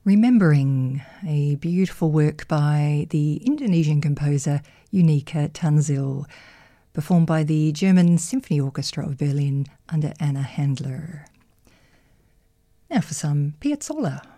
Remembering, a beautiful work by the Indonesian composer Unika Tanzil, performed by the German Symphony Orchestra of Berlin under Anna Handler. Now for some Piazzolla.